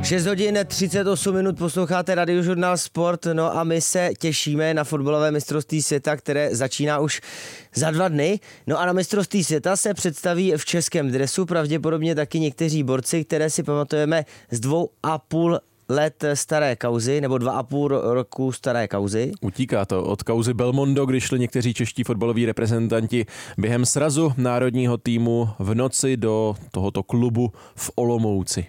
6 hodin 38 minut posloucháte Radiožurnál Sport, no a my se těšíme na fotbalové mistrovství světa, které začíná už za 2 dny. No a na mistrovství světa se představí v českém dresu pravděpodobně taky někteří borci, které si pamatujeme z 2,5 let staré kauzy, nebo 2,5 roku staré kauzy. Utíká to od kauzy Belmondo, když šli někteří čeští fotbaloví reprezentanti během srazu národního týmu v noci do tohoto klubu v Olomouci.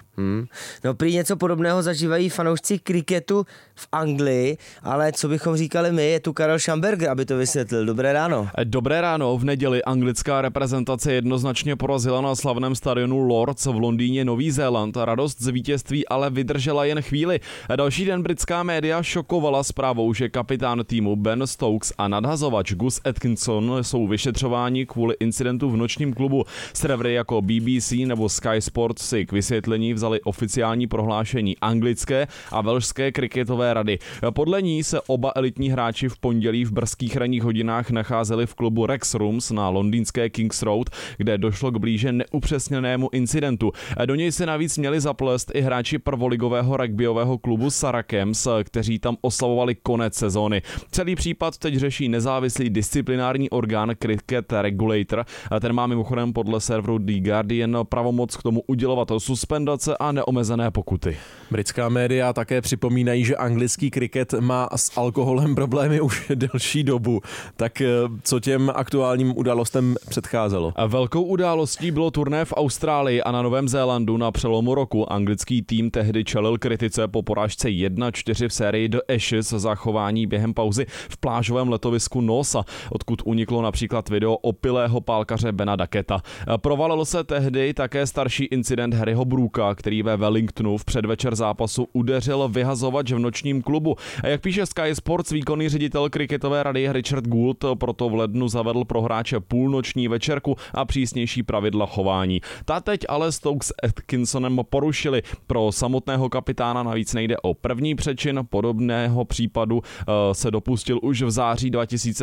No prý něco podobného zažívají fanoušci kriketu v Anglii, ale co bychom říkali my, je tu Karel Schamberger, aby to vysvětlil. Dobré ráno. Dobré ráno. V neděli anglická reprezentace jednoznačně porazila na slavném stadionu Lord's v Londýně Nový Zéland. Radost z vítězství ale vydržela jen chvíli. Další den britská média šokovala zprávou, že kapitán týmu Ben Stokes a nadhazovač Gus Atkinson jsou vyšetřováni kvůli incidentu v nočním klubu. Servery jako BBC nebo Sky Sports si k vysvětlení vzali oficiální prohlášení anglické a velšské kriketové rady. Podle ní se oba elitní hráči v pondělí v brzkých ranních hodinách nacházeli v klubu Rex Rooms na londýnské Kings Road, kde došlo k blíže neupřesněnému incidentu. Do něj se navíc měli zaplést i hráči prvoligového rugbyového klubu Saracens, kteří tam oslavovali konec sezóny. Celý případ teď řeší nezávislý disciplinární orgán Cricket Regulator. Ten má mimochodem podle serveru The Guardian pravomoc k tomu udělovat suspendace a neomezené pokuty. Britská média také připomínají, že anglický kriket má s alkoholem problémy už delší dobu. Tak co těm aktuálním událostem předcházelo? Velkou událostí bylo turné v Austrálii a na Novém Zélandu na přelomu roku. Anglický tým tehdy čelil kritice po porážce 1-4 v sérii The Ashes za chování během pauzy v plážovém letovisku Noosa, odkud uniklo například video opilého pálkaře Bena Ducketa. Provalil se tehdy také starší incident Harryho Brooka, který ve Wellingtonu v předvečer zápasu udeřil vyhazovač v nočním klubu. A jak píše Sky Sports, výkonný ředitel kriketové rady Richard Gould proto v lednu zavedl pro hráče půlnoční večerku a přísnější pravidla chování. Ta teď ale Stokes s Atkinsonem porušili. Pro samotného kapitána navíc nejde o první přečin, podobného případu se dopustil už v září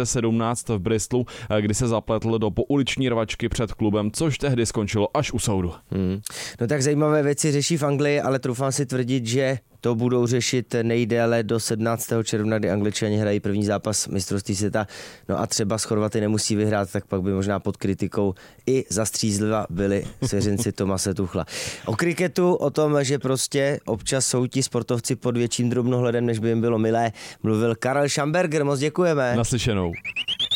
2017 v Bristolu, kdy se zapletl do pouliční rvačky před klubem, což tehdy skončilo až u soudu. No tak zajímavé věci řeší v Anglii, ale troufám si tvrdit, že to budou řešit nejdéle do 17. června, kdy Angličani hrají první zápas mistrovství světa. No a třeba s Chorvaty nemusí vyhrát, tak pak by možná pod kritikou i za střízliva byli svěřenci Tomase Tuchla. O kriketu, o tom, že prostě občas jsou ti sportovci pod větším drobnohledem, než by jim bylo milé, mluvil Karel Schamberger. Moc děkujeme. Naslyšenou.